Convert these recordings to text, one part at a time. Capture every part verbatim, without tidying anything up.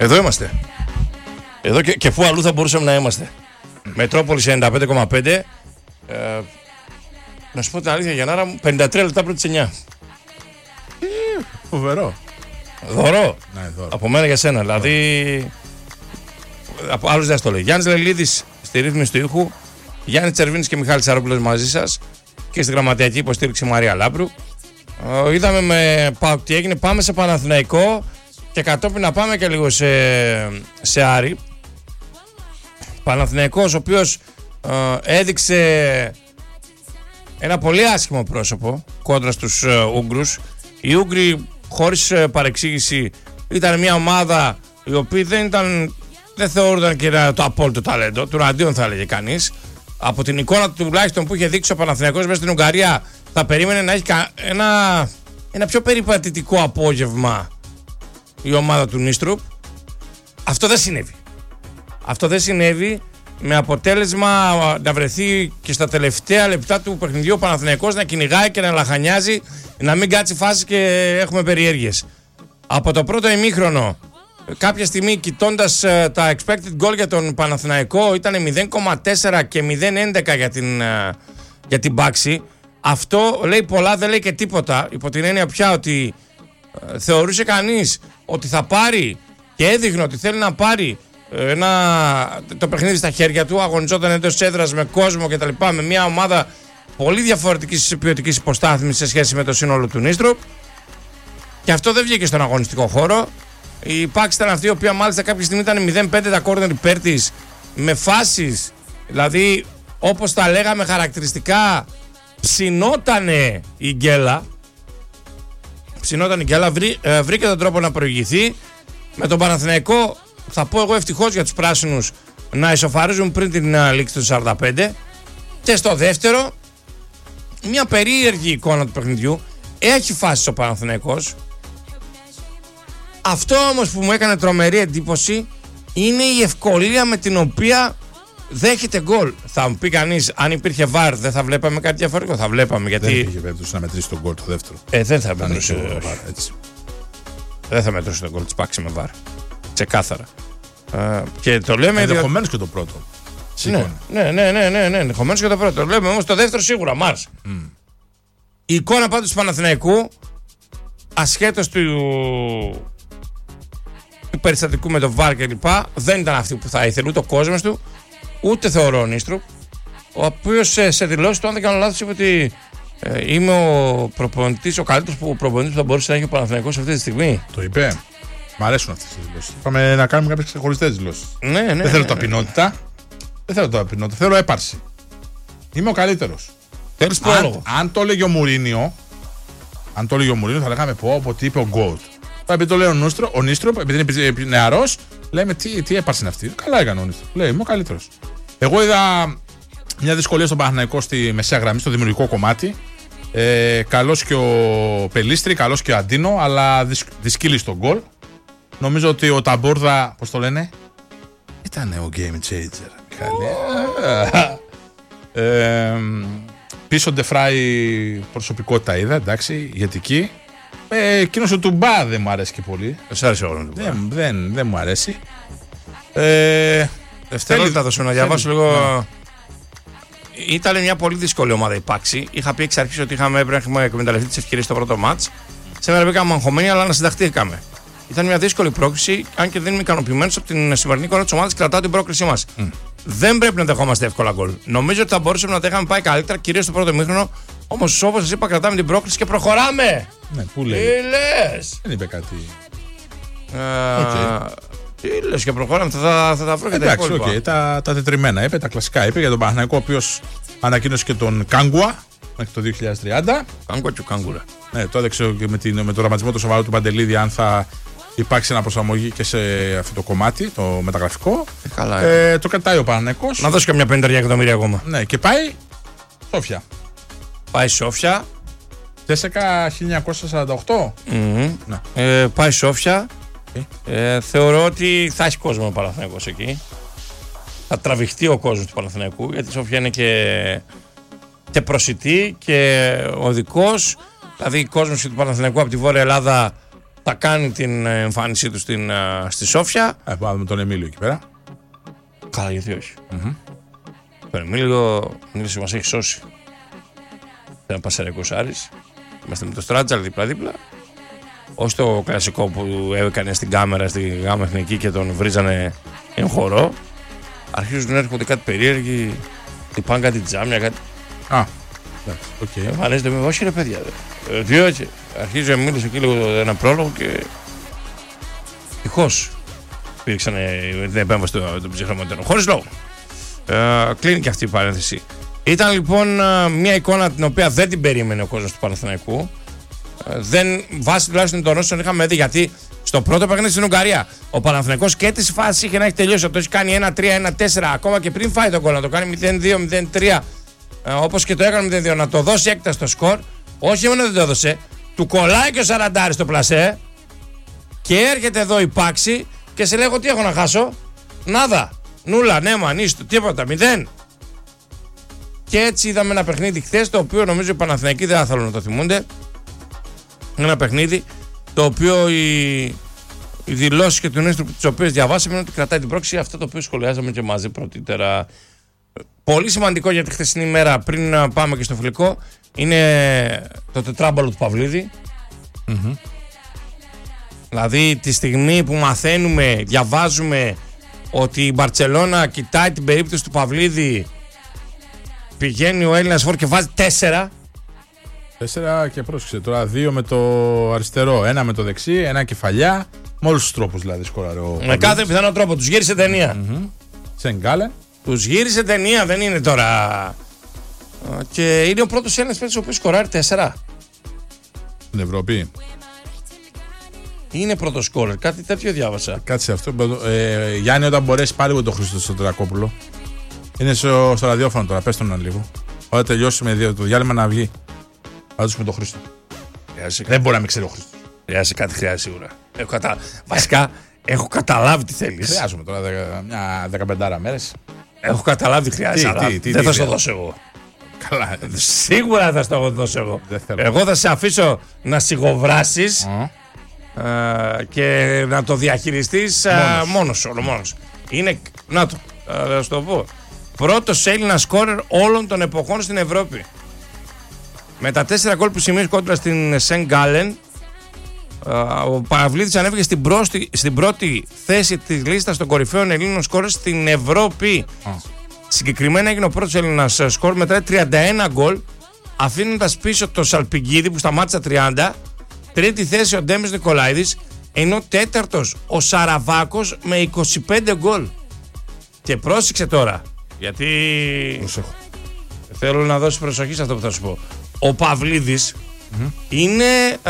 Εδώ είμαστε. Εδώ και, και πού αλλού θα μπορούσαμε να είμαστε. Μετρόπολης ενενήντα πέντε κόμμα πέντε. Ε, να σου πω την αλήθεια, Γιαννάρα μου, πενήντα τρία λεπτά πριν τις εννιά. Ε, φοβερό. Δώρο. Ναι, δώρο. Από μένα για σένα. Δώρο. Δηλαδή. Από άλλους δεν στο λέει. Γιάννης Λελίδης στη ρύθμιση του ήχου. Γιάννη Τσερβίνης και Μιχάλης Σαρόπουλος μαζί σας. Και στη γραμματιακή υποστήριξη Μαρία Λάμπρου. Ε, είδαμε με ΠΑΟΚ τι έγινε. Πάμε σε Παναθηναϊκό. Και κατόπιν να πάμε και λίγο σε, σε Άρη. Παναθηναϊκός, ο οποίος ε, έδειξε ένα πολύ άσχημο πρόσωπο κόντρα στους ε, Ούγγρους. Οι Ούγγροι, χωρίς ε, παρεξήγηση, ήταν μια ομάδα η οποία δεν ήταν, δεν θεωρούνταν και ένα, το απόλυτο ταλέντο, του αντίον θα έλεγε κανείς. Από την εικόνα του τουλάχιστον που είχε δείξει ο Παναθηναϊκός μέσα στην Ουγγαρία, θα περίμενε να έχει ένα, ένα πιο περιπατητικό απόγευμα η ομάδα του Νίστρουπ. Αυτό δεν συνέβη. Αυτό δεν συνέβη, με αποτέλεσμα να βρεθεί και στα τελευταία λεπτά του παιχνιδιού ο Παναθηναϊκός να κυνηγάει και να λαχανιάζει, να μην κάτσει φάση και έχουμε περιέργειες. Από το πρώτο ημίχρονο, κάποια στιγμή κοιτώντας uh, τα expected goal για τον Παναθηναϊκό, ήταν μηδέν κόμμα τέσσερα και μηδέν κόμμα έντεκα για την, uh, για την μπάξη. Αυτό λέει πολλά, δεν λέει και τίποτα, υπό την έννοια πια ότι uh, θεωρούσε κανείς ότι θα πάρει και έδειχνε ότι θέλει να πάρει ένα, το παιχνίδι στα χέρια του, αγωνιζόταν εντός έδρας με κόσμο κτλ. Με μια ομάδα πολύ διαφορετικής ποιοτικής υποστάθμισης σε σχέση με το σύνολο του Νίστρουπ. Και αυτό δεν βγήκε στον αγωνιστικό χώρο. Η Πάξη ήταν αυτή η οποία μάλιστα κάποια στιγμή ήταν μηδέν πέντε τα κόρνερ υπέρ της, με φάσεις, δηλαδή όπως τα λέγαμε χαρακτηριστικά, ψινότανε η γκέλα. Ψινόταν η γκέλα, βρή, ε, βρήκε τον τρόπο να προηγηθεί. Με τον Παναθηναϊκό, θα πω εγώ ευτυχώς για τους πράσινους, να ισοφαρίζουν πριν την uh, λήξη του σαράντα πέντε. Και στο δεύτερο, μια περίεργη εικόνα του παιχνιδιού. Έχει φάσεις ο Παναθηναϊκός. Αυτό όμως που μου έκανε τρομερή εντύπωση είναι η ευκολία με την οποία δέχεται γκολ. Θα μου πει κανείς, αν υπήρχε βαρ, δεν θα βλέπαμε κάτι διαφορετικό? Θα βλέπαμε, γιατί δεν υπήρχε περίπτωση να μετρήσει τον γκολ το δεύτερο. Ε, δεν θα μετρούσε. Έτσι. Δεν θα μετρούσε τον γκολ της Πάξη με βαρ. Ξεκάθαρα. Uh, και το λέμε. Ενδεχομένως και το πρώτο. Ναι, ναι, ναι, ναι, ναι, ναι, ενδεχομένως και το πρώτο. Το λέμε όμως το δεύτερο σίγουρα. Μάρς. Mm. Η εικόνα πάντως του Παναθηναϊκού, ασχέτως του, του περιστατικού με το βαρ και λοιπά, δεν ήταν αυτή που θα ήθελε ούτε ο κόσμος του, ούτε θεωρώ ο Νίστρουπ, ο οποίος σε, σε δηλώσεις του, αν δεν κάνω λάθος, είπε ότι ε, είμαι ο προπονητής, ο καλύτερος που, προπονητής που θα μπορούσε να έχει ο Παναθηναϊκός αυτή τη στιγμή. Το είπε. Μ' αρέσουν αυτές τις δηλώσεις. Πάμε να κάνουμε κάποιες ξεχωριστές δηλώσεις. Ναι, ναι, δεν ναι, θέλω ναι, ταπεινότητα. Ναι. Δεν θέλω ταπεινότητα. Θέλω έπαρση. Είμαι ο καλύτερος. Θέλεις πρόλογο. Αν, αν το έλεγε ο Μουρίνιο, αν το έλεγε ο Μουρίνιο, θα λέγαμε πω από τι είπε ο Γκολτ. Επειδή το λέει ο, Νούστρο, ο Νίστρουπ, επειδή είναι νεαρός, λέμε τι, τι έπαρση είναι αυτή. Καλά έκανε ο Νίστρουπ. Λέει, είμαι ο καλύτερος. Εγώ είδα μια δυσκολία στον Παναθηναϊκό στη μεσαία γραμμή, στο δημιουργικό κομμάτι. Ε, καλός και ο Πελίστρη, καλός και ο Αντίνο, αλλά δυσκύλει στον γκολ. Νομίζω ότι ο Ταμπούρδα, πώς το λένε, ήταν ο game changer. Oh. ε, πίσω Ντεφράι προσωπικότητα είδα, εντάξει, ηγετική. Ε, εκείνος ο Τουμπά δεν μου αρέσει και πολύ. Δεν, δεν, δεν μου αρέσει. Ε, Δευτερόλεπτα θα σου να διαβάσω λίγο. Ναι. Ήταν μια πολύ δύσκολη ομάδα η Πάξη. Είχα πει εξ αρχής ότι είχαμε, έπρεπε να έχουμε εκμεταλλευτεί τις ευκαιρίες στο πρώτο μάτς. Σήμερα μπήκαμε αγχωμένοι, αλλά ανασυνταχτήκαμε. Ήταν μια δύσκολη πρόκριση, αν και δεν είμαι ικανοποιημένος από την σημερινή εικόνα της ομάδας. Κρατάω την πρόκρισή μας. Mm. Δεν πρέπει να δεχόμαστε εύκολα γκολ. Νομίζω ότι θα μπορούσαμε να τα είχαμε πάει καλύτερα, κυρίως στο πρώτο ημίχρονο. Όμως, όπως σας είπα, κρατάμε την πρόκριση και προχωράμε. Ναι, πού λέει. Τι λες? Δεν είπε κάτι. Ε, okay. Τι λες και προχωράμε, θα, θα, θα τα βρω και τα υπόλοιπα. Okay. Τα, τα τετριμένα είπε, τα κλασικά είπε για τον Παναθηναϊκό, ο οποίος ανακοίνωσε και τον Κάγκουα μέχρι το δύο χιλιάδες τριάντα. Κάγκουα και ο Κάγκουρα. Ναι, το έδειξε και με, την, με το δραματισμό του σοβαρού του Παντελίδη, αν θα υπάρξει ένα προσαρμογή και σε αυτό το κομμάτι, το μεταγραφικό. Ε, καλά, ε, το κρατάει ο Παναθηναϊκός. Να δώσει καμιά πενήντα εκατομμύρια ακόμα. Ναι, και πάει Σόφια. Πάει Σόφια. Τσέσσεκα χίλια εννιακόσια σαράντα οκτώ. Mm-hmm. Ναι. Ε, πάει Σόφια. Okay. Ε, θεωρώ ότι θα έχει κόσμο ο Παναθηναϊκός εκεί. Θα τραβηχτεί ο κόσμος του Παναθηναϊκού, γιατί η Σόφια είναι και, και προσιτή και οδικός. Δηλαδή, ο κόσμος του Παναθηναϊκού από τη Βόρεια Ελλάδα θα κάνει την εμφάνισή του στην, στη Σόφια. Ε, πάμε με τον Εμίλιο εκεί πέρα. Καλά, γιατί όχι. Mm-hmm. Τον Εμίλιο μας έχει σώσει. Ένα Πασαραϊκός Άρης. Είμαστε με το Στράτζαλ δίπλα-δίπλα. Όχι το κλασικό που έκανε στην κάμερα στη γάμα εθνική και τον βρίζανε εν χορό. Αρχίζουν να έρχονται κάτι περίεργοι, τυπάνε κάτι τζάμια, κάτι. Α, εντάξει, οκ. Εμφανίζεται με όχι ρε παιδιά. Ε, τι όχι. Αρχίζει να μίλησε εκεί λίγο ένα πρόλογο και. Τυχώς υπήρξαν την επέμβαση των ψυχρομετέρων. Χωρίς λόγο. Ε, κλείνει και αυτή η παρένθεση. Ήταν λοιπόν μια εικόνα την οποία δεν την περίμενε ο κόσμος του Παναθηναϊκού. Δεν, βάσει τουλάχιστον των όσων είχαμε δει, γιατί στο πρώτο παιχνίδι στην Ουγγαρία ο Παναθηναϊκός και τη φάση είχε να έχει τελειώσει. Το έχει κάνει ένα τρία ένα τέσσερα ακόμα και πριν φάει τον γκολ. Να το κάνει μηδέν δύο μηδέν τρία όπως και το έκανε μηδέν δύο. Να το δώσει έκταση στο σκορ. Όχι μόνο δεν το έδωσε, του κολλάει και ο Σαραντάρης στο πλασέ. Και έρχεται εδώ η Πάξη και σε λέγω τι έχω να χάσω. Νάδα, νούλα, ναι, μανίστο, τίποτα, μηδέν. Και έτσι είδαμε ένα παιχνίδι χθες, το οποίο νομίζω οι Παναθηναϊκοί δεν θα θέλουν να το θυμούνται. Ένα παιχνίδι το οποίο οι, οι δηλώσεις και του Νίστρου τις οποίες διαβάσαμε είναι ότι κρατάει την πρόξη, αυτό το οποίο σχολιάζαμε και μαζί πρωτήτερα. Πολύ σημαντικό για τη χθεσινή μέρα, πριν πάμε και στο φιλικό, είναι το τετράμπαλο του Παυλίδη. Mm-hmm. Δηλαδή τη στιγμή που μαθαίνουμε, διαβάζουμε ότι η Μπαρτσελώνα κοιτάει την περίπτωση του Παυλίδη, πηγαίνει ο Έλληνας φόρ και βάζει τέσσερα. Τέσσερα και πρόσεξε τώρα, δύο με το αριστερό, ένα με το δεξί, ένα κεφαλιά. Με όλους τους τρόπους δηλαδή σκόραρε ο Με κάθε πιθανό τρόπο, τους γύρισε ταινία. Mm-hmm. Σενγκάλε. Τους γύρισε ταινία, δεν είναι τώρα. Και είναι ο πρώτος Έλληνας παίκτης ο οποίος σκοράρει τέσσερα. Στην Ευρώπη. Είναι πρώτο σκόρερ, κάτι τέτοιο διάβασα. Κάτσε αυτό. Ε, Γιάννη, όταν μπορέσει πάλι με τον Χρήστο στο Τρακόπουλο. Είναι στο, στο ραδιόφωνο τώρα, πες τον λίγο. Όταν τελειώσουμε το διάλειμμα να βγει. Θα δώσουμε τον Χρήστο. Χρειάζεσαι... Δεν μπορεί να μην ξέρει ο Χρήστος. Χρειάζεσαι κάτι, χρειάζεται σίγουρα. Έχω κατα... Βασικά, έχω καταλάβει τι θέλεις. Χρειάζομαι τώρα δεκα... μια δεκαπεντάρα μέρες. Έχω καταλάβει τι χρειάζεται. Αλλά τι, τι, δεν τι, θα σου το δώσω εγώ. Καλά. Σίγουρα θα στο δώσω εγώ. Εγώ θα σε αφήσω να σιγοβράσεις uh. uh, και να το διαχειριστείς uh, μόνος σου. Μόνος. Είναι, να το, uh, θα σου το πω. Πρώτος Έλληνας σκόρερ όλων των εποχών στην Ευρώπη. Με τα τέσσερα γκολ που σημείωσε κόντρα στην Σεν Γκάλεν, ο Παυλίδης ανέβηκε στην, πρόστη, στην πρώτη θέση της λίστας των κορυφαίων Ελλήνων σκόρερ στην Ευρώπη. Oh. Συγκεκριμένα έγινε ο πρώτος Έλληνας σκόρ, μετράει τριάντα ένα γκολ, αφήνοντας πίσω το Σαλπιγκίδη που σταμάτησε τριάντα. Τρίτη θέση ο Ντέμις Νικολάηδης, ενώ τέταρτος ο Σαραβάκος με είκοσι πέντε γκολ. Και πρόσεξε τώρα, γιατί Προσέχω. θέλω να δώσει προσοχή σε αυτό που θα σου πω. Ο Παυλίδης mm-hmm. είναι α,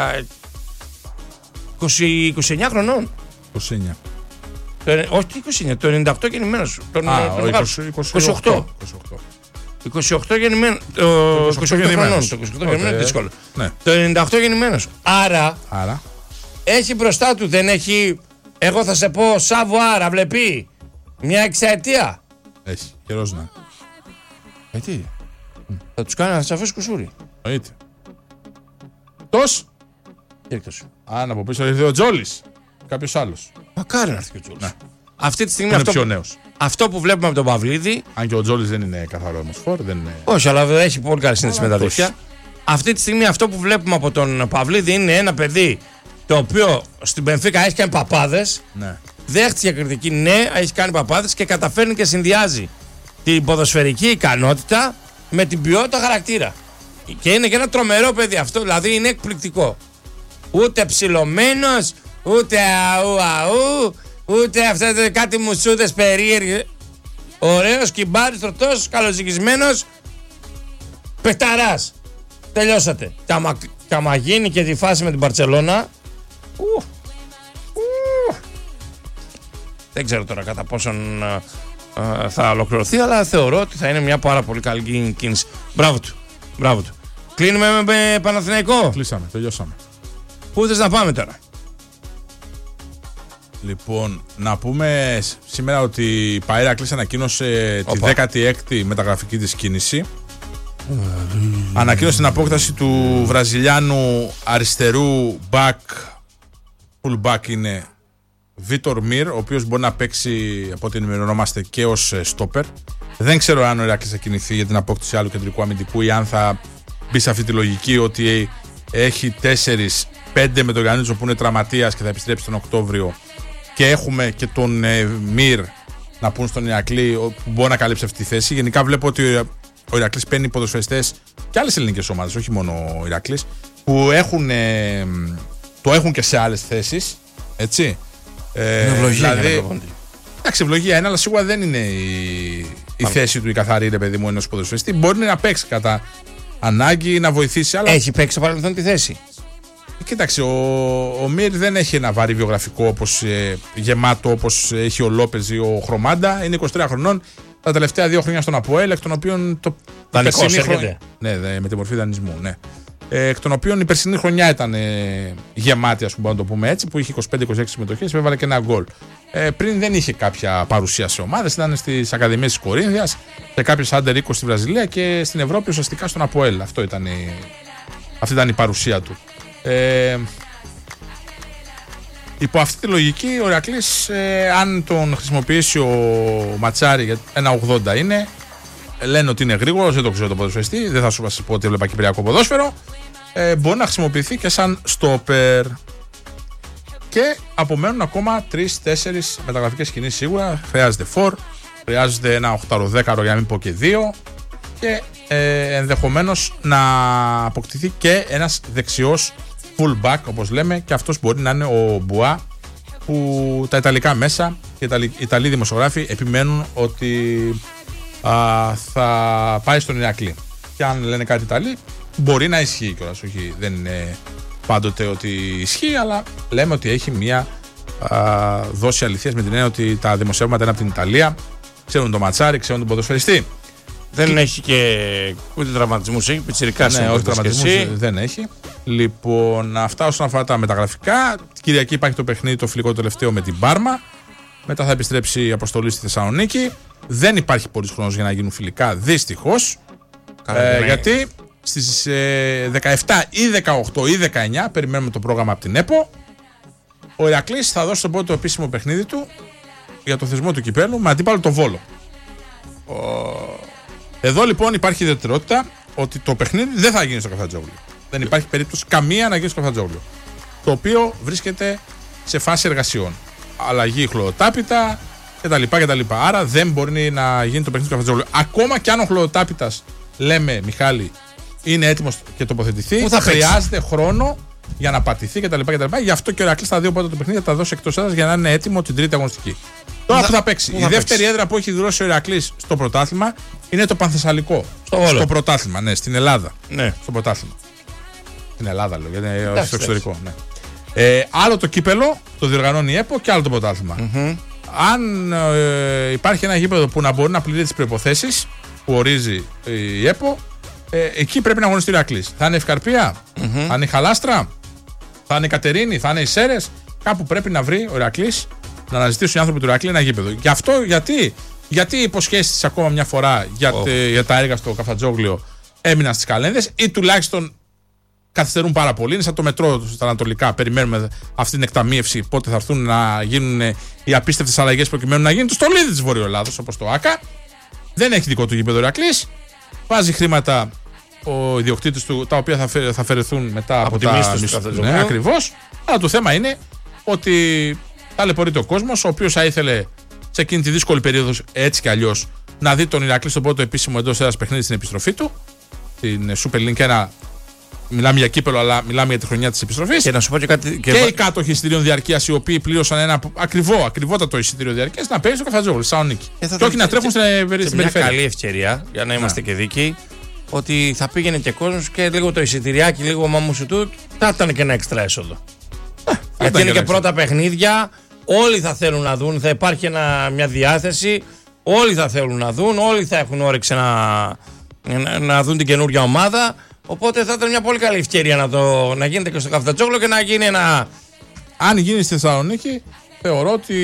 είκοσι, είκοσι εννιά χρονών. είκοσι εννιά. Το, όχι είκοσι εννιά, το ενενήντα οκτώ γεννημένος. Τον, Α, τον είκοσι, είκοσι οκτώ. είκοσι οκτώ γεννημένος. Το είκοσι οκτώ χρονών. Το είκοσι οκτώ γεννημένος είναι δύσκολο. Ναι. Το ενενήντα οκτώ γεννημένος. Άρα, Άρα έχει μπροστά του, δεν έχει. Εγώ θα σε πω Σαβουάρα, βλέπει. Μια εξαετία. Έχει, καιρός να. Ε, τι. Mm. Θα τους κάνει να τους αφήσει κουσούρι. Εννοείται. Τος. Και εκτός. Αν από πίσω ήρθε ο Τζόλης. Κάποιος άλλος. Μακάρι να έρθει και ο Τζόλης. Ναι. Αυτή τη στιγμή είναι αυτό, πιο νέος. Αυτό που βλέπουμε από τον Παυλίδη. Αν και ο Τζόλης δεν είναι καθαρό αιμοσφόρ, δεν είναι. Όχι, αλλά έχει πολύ καλή σύνδεση με τα αδέρφια. Αυτή τη στιγμή αυτό που βλέπουμε από τον Παυλίδη είναι ένα παιδί το οποίο στην Μπενφίκα έχει κάνει παπάδες. Ναι. Δέχτηκε κριτική, ναι, έχει κάνει παπάδες και καταφέρνει και συνδυάζει την ποδοσφαιρική ικανότητα με την ποιότητα χαρακτήρα. Και είναι και ένα τρομερό παιδί αυτό, δηλαδή είναι εκπληκτικό. Ούτε ψιλωμένος, ούτε αού αού, ούτε αυτά κάτι μουσούδες περίεργες. Ωραίος, κυμπάρης, τροτός, καλοζυγισμένος, παιχταράς. Τελειώσατε. Και άμα, και άμα γίνει και τη φάση με την Μπαρτσελώνα, ου, ου, δεν ξέρω τώρα κατά πόσον α, α, θα ολοκληρωθεί, αλλά θεωρώ ότι θα είναι μια πάρα πολύ καλή κίνηση. Μπράβο του. Μπράβο του. Κλείνουμε με, με Παναθηναϊκό. Κλείσαμε, τελειώσαμε. Πού θες να πάμε τώρα? Λοιπόν, να πούμε σήμερα ότι η Παΐρακλης ανακοίνωσε Οπα. τη δέκατη έκτη μεταγραφική της κίνηση. Ανακοίνωσε την απόκταση του Βραζιλιάνου αριστερού μπακ fullback είναι Βίτορ Μιρ, ο οποίος μπορεί να παίξει από ό,τι ενημερωνόμαστε και ως στόπερ. Δεν ξέρω αν ο Ηράκλης θα κινηθεί για την απόκτηση άλλου κεντρικού αμυντικού ή αν θα μπει σε αυτή τη λογική ότι έχει τέσσερις πέντε με τον Γιαννίτσο που είναι τραυματίας και θα επιστρέψει τον Οκτώβριο και έχουμε και τον ε, Μιρ να πούν στον Ηρακλή που μπορεί να καλύψει αυτή τη θέση. Γενικά βλέπω ότι ο Ηρακλής παίρνει ποδοσφαιριστές και άλλες ελληνικές ομάδες, όχι μόνο ο Ηρακλής, που έχουν, ε, το έχουν και σε άλλες θέσεις. Έτσι. Ε, είναι ευλογία δηλαδή, για εντάξει, ευλογία είναι, αλλά σίγουρα δεν είναι η, η θέση του η καθαρή, ρε παιδί μου, ενός ποδοσφαιριστή. Μπορεί να παίξει κατά ανάγκη, να βοηθήσει. Αλλά... Έχει παίξει στο παρελθόν τη θέση. Κοίταξε, ο, ο Μιρ δεν έχει ένα βαρύ βιογραφικό όπως, ε, γεμάτο όπως έχει ο Λόπεζ ή ο Χρωμάντα. Είναι είκοσι τρία χρονών, τα τελευταία δύο χρόνια στον ΑΠΟΕΛ, εκ των οποίων το δανεικός έρχεται. Ναι, δε, με τη μορφή δανεισμού, ναι. Ε, εκ των οποίων η περσινή χρονιά ήταν ε, γεμάτη, ας πούμε, να το πούμε έτσι, που είχε είκοσι πέντε είκοσι έξι συμμετοχές, έβαλε και ένα γκολ. Ε, πριν δεν είχε κάποια παρουσία σε ομάδες, ήταν στις Ακαδημίες της Κορίνθιας, σε κάποιες άντερ είκοσι στη Βραζιλία και στην Ευρώπη ουσιαστικά στον ΑΠΟΕΛ. Αυτό ήταν η, αυτή ήταν η παρουσία του. Ε, υπό αυτή τη λογική ο Ηρακλής, ε, αν τον χρησιμοποιήσει ο Ματσάρη για ένα ογδόντα είναι, λένε ότι είναι γρήγορος, δεν το ξέρω το ποδοσφαιριστή, δεν θα σου πω ότι έβλεπα κυπριακό ποδόσφαιρο, ε, μπορεί να χρησιμοποιηθεί και σαν στόπερ. Και απομένουν ακόμα τρει τέσσερι μεταγραφικές κινήσεις σίγουρα. Χρειάζεται φορ, χρειάζεται ένα οκτώ δέκα για να μην πω και δύο, και ε, ενδεχομένως να αποκτηθεί και ένας δεξιός fullback, όπως λέμε, και αυτός μπορεί να είναι ο Μπουά, που τα ιταλικά μέσα και οι Ιταλοί δημοσιογράφοι επιμένουν ότι α, θα πάει στον Ηρακλή. Και αν λένε κάτι Ιταλοί, μπορεί να ισχύει κιόλας. Όχι, δεν είναι πάντοτε ότι ισχύει, αλλά λέμε ότι έχει μία α, δόση αληθείας, με την έννοια ότι τα δημοσιεύματα είναι από την Ιταλία, ξέρουν τον Ματσάρι, ξέρουν τον ποδοσφαιριστή. Δεν και... έχει και ούτε τραυματισμούς, έχει πιτσιρικά. Ναι, όχι τραυματισμούς δεν έχει. Λοιπόν, αυτά όσον αφορά τα μεταγραφικά. Κυριακή υπάρχει το παιχνίδι, το φιλικό το τελευταίο με την Πάρμα. Μετά θα επιστρέψει η αποστολή στη Θεσσαλονίκη. Δεν υπάρχει πολύς χρόνος για να γίνουν φιλικά, δυστυχώς. Ε, ναι. Γιατί στις ε, δεκαεπτά ή δεκαοκτώ ή δεκαεννιά περιμένουμε το πρόγραμμα από την ΕΠΟ. Ο Ηρακλής θα δώσει το πρώτο επίσημο παιχνίδι του για το θεσμό του κυπέλου με αντίπαλο το Βόλο. Ο... Εδώ λοιπόν υπάρχει ιδιαιτερότητα ότι το παιχνίδι δεν θα γίνει στο Καφτατζόγλιο. Δεν υπάρχει περίπτωση καμία να γίνει στο Καφτατζόγλιο. Το οποίο βρίσκεται σε φάση εργασιών. Αλλαγή χλωροτάπητα κτλ. Άρα δεν μπορεί να γίνει το παιχνίδι στο Καφτατζόγλιο. Ακόμα και αν ο χλωροτάπητας, λέμε Μιχάλη, είναι έτοιμος και τοποθετηθεί, θα χρειάζεται χρόνο για να πατηθεί κτλ. Γι' αυτό και ο Ηρακλής τα δύο πρώτα του παιχνίδια θα τα δώσει εκτός έδρας για να είναι έτοιμο την τρίτη αγωνιστική. Τώρα που θα, θα παίξει. Η θα δεύτερη παίξει. έδρα που έχει δηλώσει ο Ηρακλής στο πρωτάθλημα είναι το Πανθεσσαλικό. Στο, στο πρωτάθλημα, ναι, στην Ελλάδα. Ναι. Στο πρωτάθλημα. Στην Ελλάδα λέω, γιατί είναι στο εξωτερικό. Ναι. Ε, άλλο το κύπελο, το διοργανώνει η ΕΠΟ, και άλλο το πρωτάθλημα. Mm-hmm. Αν ε, υπάρχει ένα γήπεδο που να μπορεί να πληρεί τις προϋποθέσεις που ορίζει η ΕΠΟ, ε, εκεί πρέπει να αγωνιστεί ο Ηρακλής. Θα είναι Ευκαρπία, mm-hmm. θα είναι η Χαλάστρα, θα είναι η Κατερίνη, θα είναι οι Σέρες. Κάπου πρέπει να βρει ο Ηρακλής να αναζητήσουν οι άνθρωποι του Ηρακλή ένα γήπεδο. Γι' αυτό γιατί, γιατί οι υποσχέσεις ακόμα μια φορά για, oh. τε, για τα έργα στο Καφτατζόγλιο έμειναν στις καλένδες, ή τουλάχιστον καθυστερούν πάρα πολύ. Είναι σαν το μετρό στα ανατολικά. Περιμένουμε αυτή την εκταμείευση, πότε θα έρθουν να γίνουν οι απίστευτες αλλαγές προκειμένου να γίνει το στολίδι της Βορειοελλάδος, όπως το ΆΚΑ. Δεν έχει δικό του γήπεδο ο Ηρακλής. Βάζει χρήματα ο ιδιοκτήτης του, τα οποία θα, φε, θα αφαιρεθούν μετά από, από τα μισθού. Ναι, ακριβώς. Αλλά το θέμα είναι ότι ταλαιπωρείται ο κόσμος, ο οποίος θα ήθελε σε εκείνη τη δύσκολη περίοδο, έτσι κι αλλιώς, να δει τον Ηρακλή στο πρώτο επίσημο εντός έδρας παιχνίδι στην επιστροφή του. Την Super League ένα. Μιλάμε για κύπελο, αλλά μιλάμε για τη χρονιά της επιστροφής. Και να σου πω και κάτι. Και, και οι κάτοχοι εισιτηρίων διαρκείας, οι οποίοι πλήρωσαν ένα ακριβό, ακριβότατο εισιτήριο διαρκείας, να παίρνουν στο Καφτατζόγλιο, στη Θεσσαλονίκη. Και, και όχι να τρέχουν στην περιφέρεια. Μια καλή ευκαιρία, για να είμαστε yeah. και δίκαιοι, ότι θα πήγαινε και κόσμος και λίγο το εισιτηριάκι, λίγο μάμουσου του, θα ήταν και ένα έξτρα έσοδο. Yeah, γιατί είναι και πρώτα παιχνίδια, όλοι θα θέλουν να δουν, θα υπάρχει ένα, μια διάθεση, όλοι θα θέλουν να δουν, όλοι θα έχουν όρεξη να, να, να δουν την καινούργια ομάδα. Οπότε θα ήταν μια πολύ καλή ευκαιρία να, το, να γίνεται και στο Καφτατζόγλιο και να γίνει ένα. Αν γίνει στη Θεσσαλονίκη, θεωρώ ότι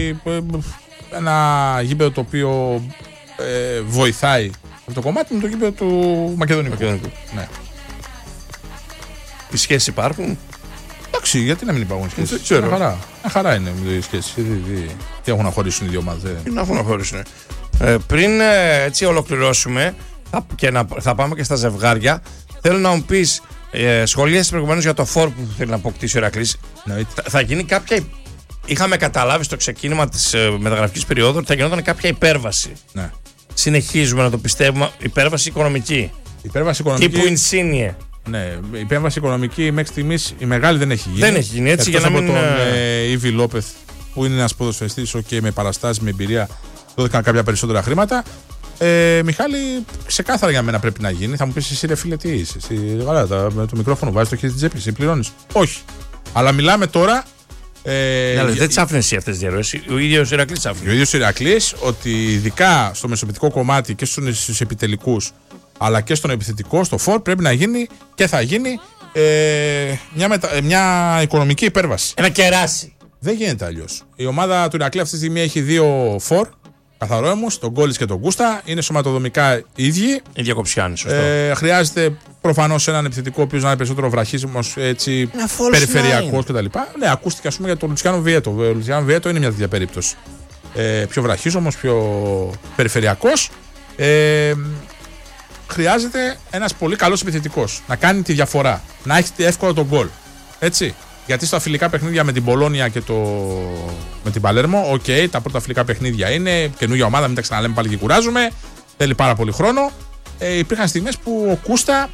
ένα γήπεδο το οποίο ε, βοηθάει αυτό το κομμάτι είναι το γήπεδο του Μακεδονικού. Μακεδονικού. Ναι. Οι σχέσεις υπάρχουν. Εντάξει, γιατί να μην υπάρχουν σχέσεις. Δεν ξέρω. Μια χαρά. Μια χαρά είναι οι σχέσεις. Τι, τι, τι έχουν να χωρίσουν οι δύο ομάδες. Τι να έχουν να χωρίσουν. Ε, πριν ε, έτσι ολοκληρώσουμε θα, και να, θα πάμε και στα ζευγάρια, θέλω να μου πεις, ε, σχολίασες προηγουμένως για το φορ που θέλει να αποκτήσει ο Ηρακλής. Θα, θα γίνει κάποια. Είχαμε καταλάβει στο ξεκίνημα της ε, μεταγραφικής περίοδου ότι θα γινόταν κάποια υπέρβαση. Ναι. Συνεχίζουμε να το πιστεύουμε. Υπέρβαση οικονομική. Υπέρβαση οικονομική. Τύπου Insigne. Ναι, η υπέρβαση οικονομική μέχρι στιγμής η μεγάλη δεν έχει γίνει. Δεν έχει γίνει έτσι. Εκτός για να από μην. τον ε, Ήβι Λόπεθ, που είναι ένας ποδοσφαιριστής okay, με παραστάσεις, με εμπειρία, δόθηκαν κάποια περισσότερα χρήματα. Ε, Μιχάλη, ξεκάθαρα για μένα πρέπει να γίνει. Θα μου πεις εσύ, ρε φίλε, τι είσαι. Εσύ, καλά, τα, με το μικρόφωνο βάζεις το χέρι στην τσέπη, εσύ πληρώνεις. Όχι. Αλλά μιλάμε τώρα. Ε, ναι, δεν τσάφνε εσύ αυτές τις διαρροές. Ο ίδιος ο Ηρακλής τσάφνε. Ο ίδιος ο Ηρακλής, ότι ειδικά στο μεσοπαιδικό κομμάτι και στους επιτελικούς, αλλά και στον επιθετικό, στο φορ, πρέπει να γίνει και θα γίνει ε, μια, μετα... μια οικονομική υπέρβαση. Ένα κεράσι. Δεν γίνεται αλλιώς. Η ομάδα του Ηρακλή αυτή τη στιγμή έχει δύο φορ, καθαρόαιμους, τον Γκόλης και τον Κούστα. Είναι σωματοδομικά ίδιοι. Ίδια κοψιάνη, σωστό. Ε, χρειάζεται προφανώς έναν επιθετικό ο οποίος να είναι περισσότερο βραχίσιμος, έτσι, περιφερειακός κτλ. Ναι, ακούστηκε ας πούμε για τον Λουτσιάνο Βιέτο. Ο Λουτσιάνο Βιέτο είναι μια τέτοια περίπτωση. Ε, πιο βραχίσιμος, πιο περιφερειακός. Ε, χρειάζεται ένας πολύ καλός επιθετικός να κάνει τη διαφορά, να έχει εύκολα τον γκολ. Έτσι. Γιατί στα φιλικά παιχνίδια με την Πολόνια και το... με την Παλέρμο, οκ, okay, τα πρώτα φιλικά παιχνίδια είναι καινούργια ομάδα, μην τα ξαναλέμε πάλι και κουράζουμε. Θέλει πάρα πολύ χρόνο. Ε, υπήρχαν στιγμές που ο Κούστα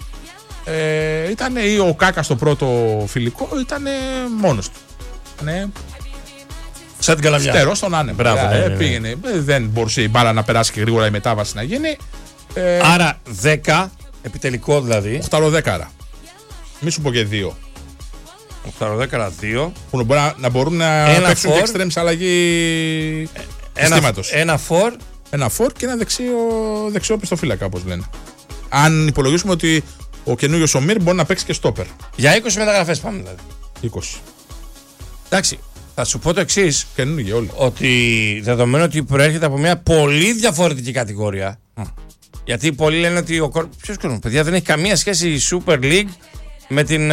ε, ήταν ή ο Κάκα στο πρώτο φιλικό, ήταν μόνος του. Ναι. Σαν την Καλαμιά. Στερός στον άνεμο. Μπράβο, ναι, ναι, ναι. Πήγαινε. Ε, δεν μπορούσε η μπάλα να περάσει και γρήγορα η μετάβαση να γίνει. Ε, Άρα δέκα, επιτελικό δηλαδή. οχτάροδέκαρα. Μη σου πω και δύο. οχτάροδέκαρα δύο. Που μπορεί να, να μπορούν να ένα παίξουν φορ, και εξτρέμ σε αλλαγή συστήματος. Ένα, ένα φορ. Ένα φορ και ένα δεξιό, δεξιό πιστοφύλακα, όπως λένε. Αν υπολογίσουμε ότι ο καινούργιος ο Μυρ μπορεί να παίξει και στόπερ. Για είκοσι μεταγραφές πάμε δηλαδή. είκοσι. Εντάξει, θα σου πω το εξής. Καινούργιοι όλοι. Ότι δεδομένου ότι προέρχεται από μια πολύ διαφορετική κατηγορία. Mm. Γιατί πολλοί λένε ότι ο κορ... Ποιος κόσμος, παιδιά, δεν έχει καμία σχέση η Super League με την,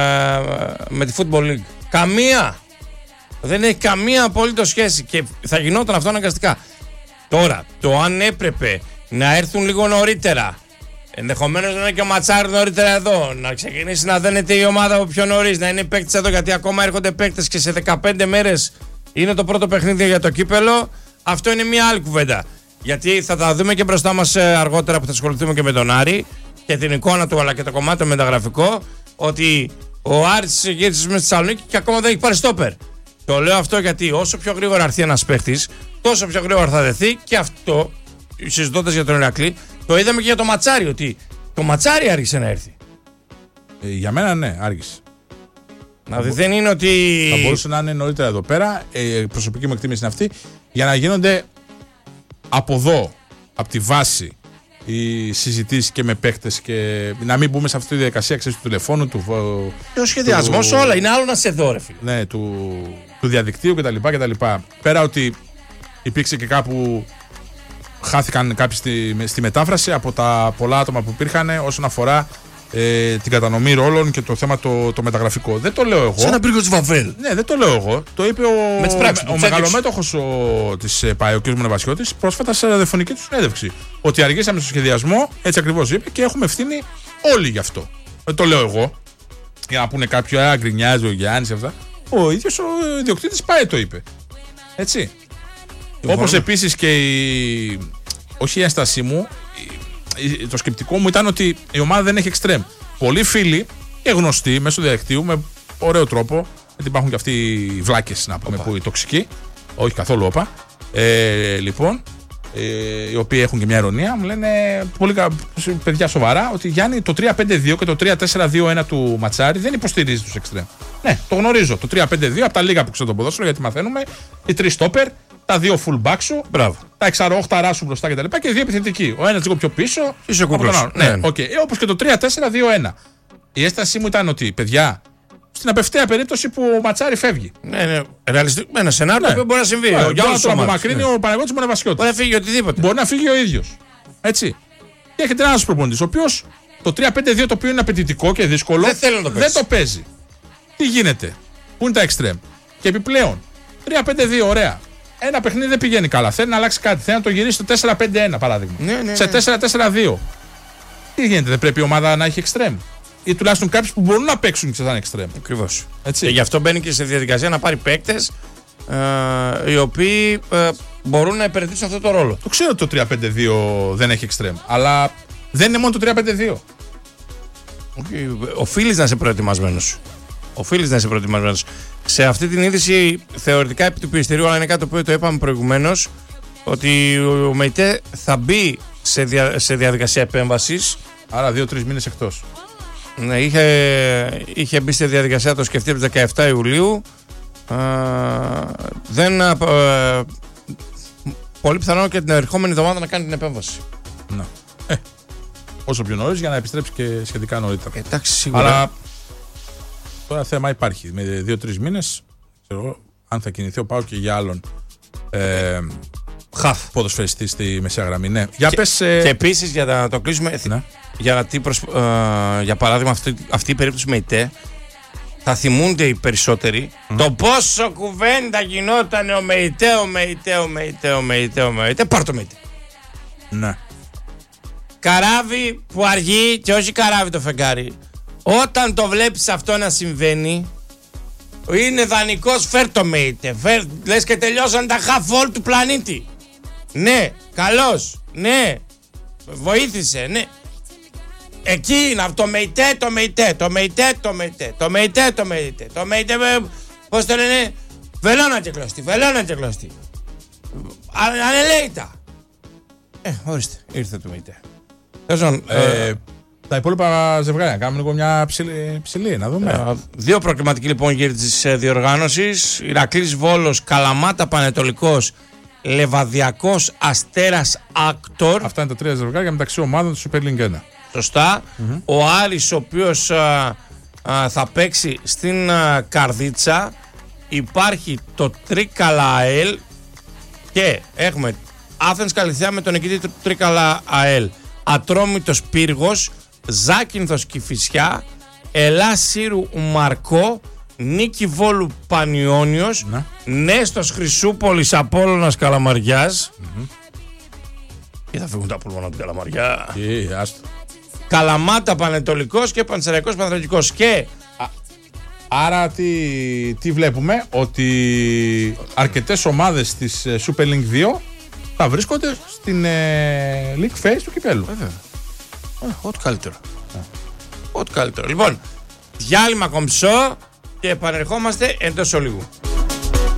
με τη Football League. Καμία! Δεν έχει καμία απολύτως σχέση και θα γινόταν αυτό αναγκαστικά. Τώρα, το αν έπρεπε να έρθουν λίγο νωρίτερα, ενδεχομένως να είναι και ο Ματσάρη νωρίτερα εδώ, να ξεκινήσει να δένεται η ομάδα από πιο νωρίς, να είναι παίκτης εδώ, γιατί ακόμα έρχονται παίκτες και σε δεκαπέντε μέρες είναι το πρώτο παιχνίδι για το κύπελο. Αυτό είναι μια άλλη κουβέντα. Γιατί θα τα δούμε και μπροστά μας αργότερα που θα ασχοληθούμε και με τον Άρη και την εικόνα του αλλά και το κομμάτι το μεταγραφικό, ότι ο Άρης γύρισε μέσα στη Θεσσαλονίκη και ακόμα δεν έχει πάρει στόπερ. Το λέω αυτό γιατί όσο πιο γρήγορα έρθει ένας παίχτης, τόσο πιο γρήγορα θα δεθεί και αυτό, συζητώντας για τον Ηρακλή, το είδαμε και για το Ματσάρι, ότι το Ματσάρι άρχισε να έρθει. Ε, για μένα ναι, άργησε. Δηλαδή δεν είναι ότι. Θα μπορούσε να είναι νωρίτερα εδώ πέρα, ε, προσωπική μου εκτίμηση είναι αυτή, για να γίνονται από εδώ, από τη βάση, οι συζητήσεις και με παίχτες και να μην μπούμε σε αυτή τη διαδικασία ξέρεις, του τηλεφώνου, του. Και ο σχεδιασμός του... όλα. Είναι άλλο να σε δω, ρε φίλε. Ναι, του, του διαδικτύου κτλ, κτλ. Πέρα ότι υπήρξε και κάπου. Χάθηκαν κάποιοι στη, στη μετάφραση από τα πολλά άτομα που υπήρχαν όσον αφορά ε, την κατανομή ρόλων και το θέμα το, το μεταγραφικό. Δεν το λέω εγώ. Σαν ένα πύργο της Βαβέλ. Ναι, δεν το λέω εγώ. Το είπε ο, πράξεις, ο, ο μεγαλομέτωχος της ΠΑΕ, ο κ. Μονεβασιώτης, πρόσφατα σε ραδιοφωνική του συνέντευξη. Ότι αργήσαμε στο σχεδιασμό, έτσι ακριβώς είπε, και έχουμε ευθύνη όλοι γι' αυτό. Δεν το λέω εγώ. Για να πούνε κάποιο, α, γκρινιάζει ο Γιάννης αυτά. Ο ίδιος ο ιδιοκτήτης ΠΑΕ το είπε. Έτσι. Όπως επίσης και η. Όχι η ένστασή μου, το σκεπτικό μου ήταν ότι η ομάδα δεν έχει εξτρέμ. Πολλοί φίλοι και γνωστοί μέσω διαδικτύου με ωραίο τρόπο, γιατί υπάρχουν και αυτοί οι βλάκες να πούμε, που οι τοξικοί, όχι καθόλου όπα. Ε, λοιπόν, ε, οι οποίοι έχουν και μια ειρωνία, μου λένε πολύ παιδιά σοβαρά ότι Γιάννη το τρία πέντε δύο και το τρία τέσσερα δύο ένα του Ματσάρη δεν υποστηρίζει τους εξτρέμ. Ναι, το γνωρίζω. Το τρία πέντε δύο από τα λίγα που ξέρω το ποδόσφαιρο, γιατί μαθαίνουμε, οι τρεις στόπερ, τα δύο full back σου, μπράβο. Τα εξαροχταρά σου μπροστά κτλ. Και, και οι δύο επιθετικοί. Ο ένας λίγο πιο πίσω. Είσαι κούκλος. Ναι, ναι. Okay. Ε, όπως και το τρία τέσσερα δύο ένα. Η έστασή μου ήταν ότι, παιδιά, στην απευθεία περίπτωση που ο Ματσάρη φεύγει. Ναι, ναι. Ρεαλιστικό. Ένα σενάριο ναι. που μπορεί να συμβεί. Ναι, για να το απομακρύνει ο Παναγιώτης Μονεβασιώτης. Μπορεί να φύγει οτιδήποτε. Μπορεί να φύγει ο ίδιος. Έτσι. Και έχετε έναν προπονητής, ο οποίος το τρία πέντε δύο το οποίο είναι απαιτητικό και δύσκολο δεν, δεν το παίζει. Τι γίνεται, πού είναι τα εξτρέμ. Και επιπλέον, τρία πέντε δύο, ωραία. Ένα παιχνίδι δεν πηγαίνει καλά. Θέλει να αλλάξει κάτι. Θέλει να το γυρίσει στο τέσσερα πέντε ένα παράδειγμα. Ναι, ναι, ναι. Σε τέσσερα τέσσερα δύο. Τι γίνεται, δεν πρέπει η ομάδα να έχει εξτρέμ. Ή τουλάχιστον κάποιους που μπορούν να παίξουν και σαν εξτρέμ. Ακριβώς. Και γι' αυτό μπαίνει και σε διαδικασία να πάρει παίκτες ε, οι οποίοι ε, μπορούν να επενδύσουν αυτό το ρόλο. Το ξέρω ότι το τρία πέντε δύο δεν έχει εξτρέμ. Αλλά δεν είναι μόνο το τρία πέντε δύο. Οφείλεις να είσαι προετοιμασμένος. Οφείλεις να είσαι προετοιμασμένος. Σε αυτή την είδηση, θεωρητικά επί του πιεστηρίου, αλλά είναι κάτι που το είπαμε προηγουμένως, ότι ο ΜΕΙΤΕ θα μπει σε, δια, σε διαδικασία επέμβασης. Άρα δύο-τρεις μήνες εκτός. Ναι, είχε, είχε μπει στη διαδικασία, το σκεφτεί από τις δεκαεφτά Ιουλίου. Α, δεν, α, πολύ πιθανό και την ερχόμενη εβδομάδα να κάνει την επέμβαση. Να. Ε, όσο πιο νωρίς για να επιστρέψει και σχετικά νωρίτερα. Εντάξει, σίγουρα. Αλλά τώρα θέμα υπάρχει. Με δύο-τρεις μήνες, ξέρω, αν θα κινηθεί ο ΠΑΟΚ και για άλλον ε, χαφ ποδοσφαιριστή στη μεσαία γραμμή. Ναι. Για, και, πες, ε... και επίσης για να το κλείσουμε, ναι. για, να, ε, για παράδειγμα αυτή, αυτή η περίπτωση με ΙΤΕ, θα θυμούνται οι περισσότεροι mm. το πόσο κουβέντα γινόταν ο ΜΕΙΤΕ, ο ΜΕΙΤΕ, ο ΜΕΙΤΕ, ο ΜΕΙΤΕ, ο ΜΕΙΤΕ. Πάρ' το ΜΕΙΤΕ. Ναι. Καράβι που αργεί και όχι καράβι το φεγγάρι. Όταν το βλέπεις αυτό να συμβαίνει, είναι δανεικός, φέρ το ΜΕΙΤΕ. Φέρ, λες και τελειώσαν τα half all του πλανήτη. Ναι, καλός, ναι, βοήθησε, ναι. Εκεί είναι αυτό, το ΜΕΙΤΕ, το ΜΕΙΤΕ, το ΜΕΙΤΕ, το ΜΕΙΤΕ, το ΜΕΙΤΕ, το ΜΕΙΤΕ, το ΜΕΙΤΕ, πώς το λένε, βελόνα και κλωστή, βελόνα και κλωστή. Ανελέητα. Ε, ορίστε, ήρθε το ΜΕΙΤΕ. Ε, τα υπόλοιπα ζευγάρια, κάνουμε λίγο μια ψηλή, ψηλή να δούμε. Ε, δύο προκριματικοί λοιπόν γύρω της ε, διοργάνωσης. Ηρακλής Βόλος, Καλαμάτα Πανετολικός, Λεβαδιακός Αστέρας Άκτορ. Αυτά είναι τα τρία ζευγάρια μεταξύ ομάδων του Super League ένα. Σωστά. Mm-hmm. Ο Άρης, ο οποίος α, α, θα παίξει στην α, Καρδίτσα. Υπάρχει το Τρίκαλα ΑΕΛ και έχουμε Άθενς Καλυθέα με τον νικητή του Τρίκαλα ΑΕΛ. Ατρόμητος Πύργος, Ζάκυνθος Κηφισιά, Ελλάς Σύρου Μαρκό, Νίκη Βόλου Πανιόνιος, ναι. Νέστος Χρυσούπολης Απόλλωνας Καλαμαριάς. Mm-hmm. Και θα φύγουν τα πουλμόνα από την Καλαμαριά. Yeah, άστο. Καλαμάτα Πανετολικός και Πανσεραϊκός Παναθηναϊκός. Και Α, άρα τι, τι βλέπουμε, ότι αρκετές ομάδες της Super League δύο θα βρίσκονται στην ε, League Phase του κυπέλου. Βέβαια. Ό,τι καλύτερο. Ό,τι καλύτερο. Λοιπόν, διάλειμμα κομψό και επανερχόμαστε εντός ολίγου.